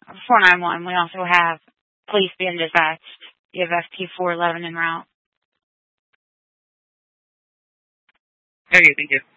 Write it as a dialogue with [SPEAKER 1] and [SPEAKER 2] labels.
[SPEAKER 1] 491. We also have police being dispatched. You have FP 411 en route.
[SPEAKER 2] Okay, thank you.